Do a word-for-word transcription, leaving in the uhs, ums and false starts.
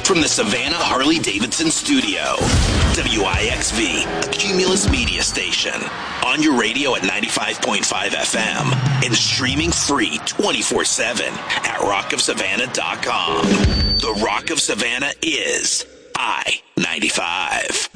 from the Savannah Harley-Davidson studio. W I X V, a Cumulus media station. On your radio at ninety-five point five F M and streaming free twenty-four seven at rock of savannah dot com. The Rock of Savannah is I ninety-five.